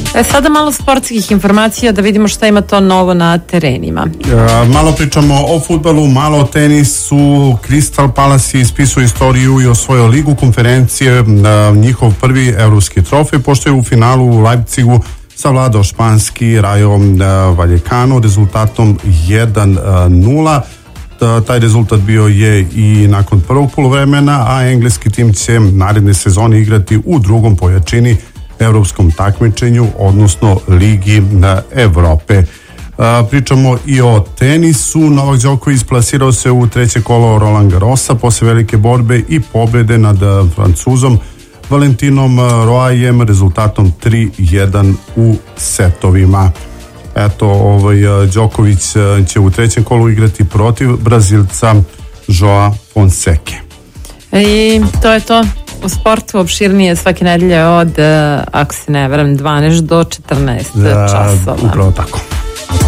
Sada malo sportskih informacija da vidimo šta ima to novo na terenima. Malo pričamo o fudbalu, malo o tenisu. Crystal Palace je ispisao istoriju i osvojio ligu konferencije, njihov prvi evropski trofej, pošto je u finalu u Leipzigu savladao španski Rayo Vallecano rezultatom 1-0. Taj rezultat bio je i nakon prvog poluvremena, a engleski tim će naredne sezone igrati u drugom po jačini evropskom takmičenju, odnosno Ligi Evrope. Pričamo i o tenisu. Novak Đoković plasirao se u treće kolo Roland Garrosa posle velike borbe i pobede nad Francuzom Valentinom Roajem rezultatom 3-1 u setovima. Eto, Đoković će u trećem kolu igrati protiv Brazilca Joa Fonseke. I to je to u sportu, opširnije svake nedelje od, ako se ne varam, 12 do 14 časova. Upravo tako.